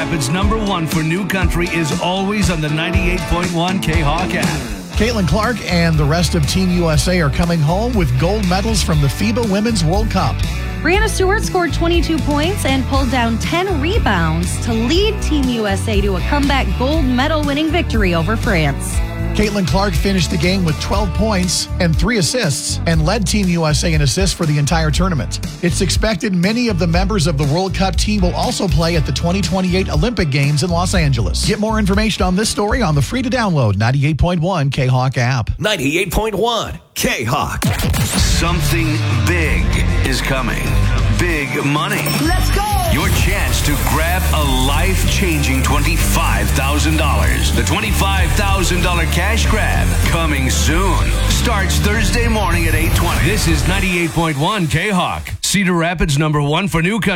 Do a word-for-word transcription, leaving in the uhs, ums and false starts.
Rapids number one for New Country is always on the ninety-eight point one K-Hawk app. Caitlin Clark and the rest of Team U S A are coming home with gold medals from the FIBA Women's World Cup. Brianna Stewart scored twenty-two points and pulled down ten rebounds to lead Team U S A to a comeback gold medal winning victory over France. Caitlin Clark finished the game with twelve points and three assists and led Team U S A in assists for the entire tournament. It's expected many of the members of the World Cup team will also play at the twenty twenty-eight Olympic Games in Los Angeles. Get more information on this story on the free-to-download ninety-eight point one K-Hawk app. ninety-eight point one K-Hawk. Something big is coming. Big money. Let's go! Your chance to grab a life-changing twenty-five thousand dollars. The twenty-five thousand dollars cash grab coming soon. Starts Thursday morning at eight twenty. This is ninety-eight point one K-Hawk. Cedar Rapids number one for New Country.